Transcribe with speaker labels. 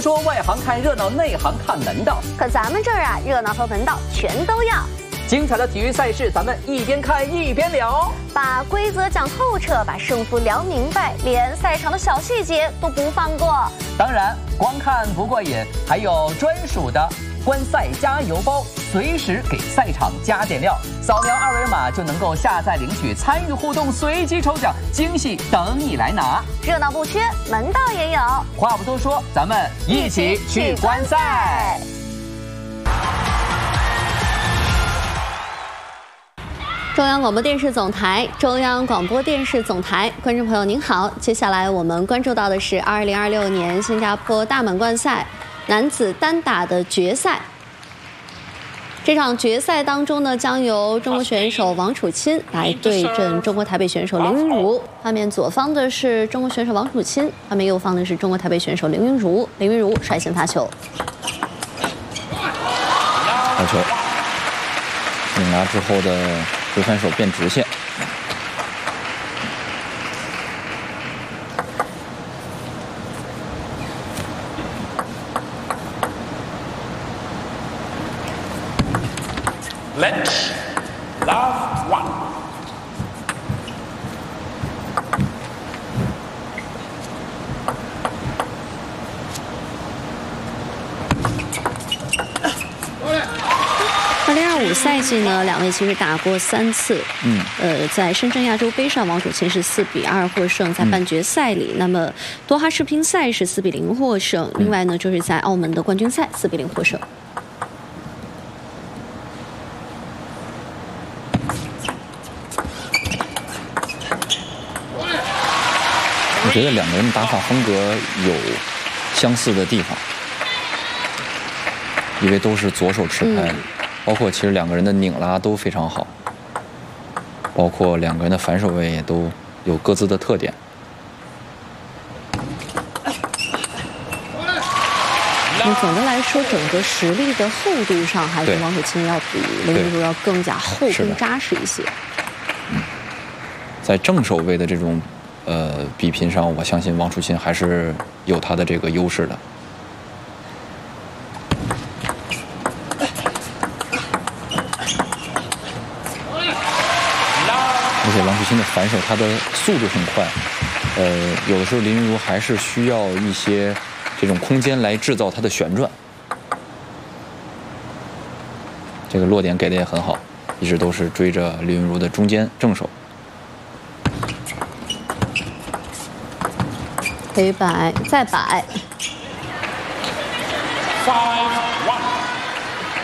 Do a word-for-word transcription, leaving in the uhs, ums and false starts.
Speaker 1: 说外行看热闹，内行看门道。
Speaker 2: 可咱们这儿啊，热闹和门道全都要。
Speaker 1: 精彩的体育赛事，咱们一边看一边聊，
Speaker 2: 把规则讲透彻，把胜负聊明白，连赛场的小细节都不放过。
Speaker 1: 当然，光看不过瘾，还有专属的观赛加油包，随时给赛场加点料。扫描二维码就能够下载领取，参与互动，随机抽奖，惊喜等你来拿。
Speaker 2: 热闹不缺，门道也有。
Speaker 1: 话不多说，咱们一起去观赛。
Speaker 3: 中央广播电视总台，中央广播电视总台，观众朋友您好，接下来我们关注到的是二零二六年新加坡大满贯赛男子单打的决赛。这场决赛当中呢，将由中国选手王楚钦来对阵中国台北选手林昀儒。画面左方的是中国选手王楚钦，画面右方的是中国台北选手林昀儒。林昀儒率先发球，
Speaker 4: 发球，拧拉之后的回反手变直线。
Speaker 5: Let's love one.
Speaker 3: 二零二五赛季呢，两位其实打过三次。嗯，呃，在深圳亚洲杯上，王楚钦是四比二获胜，在半决赛里，嗯、那么多哈世乒赛是四比零获胜。另外呢，就是在澳门的冠军赛四比零获胜。
Speaker 4: 我觉得两个人的打法风格有相似的地方，因为都是左手持拍，嗯、包括其实两个人的拧拉都非常好，包括两个人的反手位也都有各自的特点。
Speaker 3: 那总的来说，整个实力的厚度上，还是王楚钦要比林昀儒要更加厚、更扎实一些。
Speaker 4: 嗯，在正手位的这种。呃，比拼上，我相信王楚钦还是有他的这个优势的。而且王楚钦的反手，他的速度很快，呃，有的时候林昀儒还是需要一些这种空间来制造他的旋转。这个落点给的也很好，一直都是追着林昀儒的中间正手。
Speaker 3: 可以摆，再摆。
Speaker 5: Five.